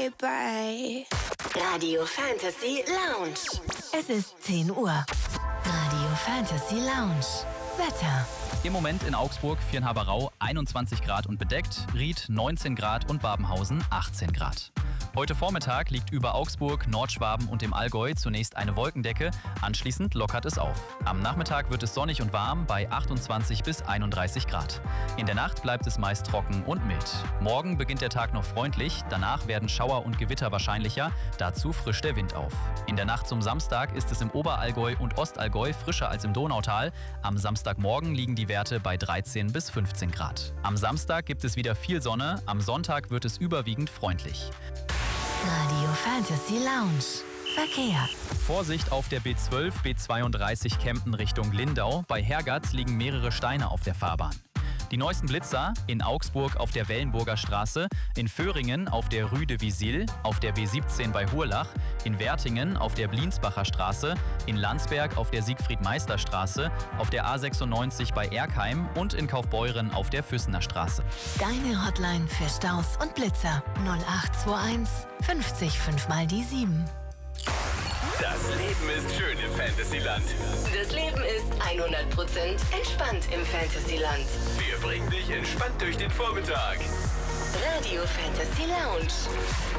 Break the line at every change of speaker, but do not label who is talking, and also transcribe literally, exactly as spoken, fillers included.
bye bye.
Radio Fantasy Lounge.
Es ist zehn Uhr. Radio Fantasy Lounge. Wetter.
Im Moment in Augsburg, Viernhaberau einundzwanzig Grad und bedeckt, Ried neunzehn Grad und Babenhausen achtzehn Grad. Heute Vormittag liegt über Augsburg, Nordschwaben und dem Allgäu zunächst eine Wolkendecke, anschließend lockert es auf. Am Nachmittag wird es sonnig und warm bei achtundzwanzig bis einunddreißig Grad. In der Nacht bleibt es meist trocken und mild. Morgen beginnt der Tag noch freundlich, danach werden Schauer und Gewitter wahrscheinlicher, dazu frischt der Wind auf. In der Nacht zum Samstag ist es im Oberallgäu und Ostallgäu frischer als im Donautal. Am Samstagmorgen liegen die Werte bei dreizehn bis fünfzehn Grad. Am Samstag gibt es wieder viel Sonne, am Sonntag wird es überwiegend freundlich.
Radio Fantasy Lounge. Verkehr.
Vorsicht auf der B zwölf, B zweiunddreißig Kempten Richtung Lindau. Bei Hergatz liegen mehrere Steine auf der Fahrbahn. Die neuesten Blitzer in Augsburg auf der Wellenburger Straße, in Föhringen auf der Rue de Visil, auf der B siebzehn bei Hurlach, in Wertingen auf der Bliensbacher Straße, in Landsberg auf der Siegfried-Meister-Straße, auf der A sechsundneunzig bei Erkheim und in Kaufbeuren auf der Füssener Straße.
Deine Hotline für Staus und Blitzer null acht zwei eins fünfzig fünf mal die sieben.
Das Leben ist schön im Fantasyland.
Das Leben ist hundert Prozent entspannt im Fantasyland.
Wir bringen dich entspannt durch den Vormittag.
Radio Fantasy Lounge.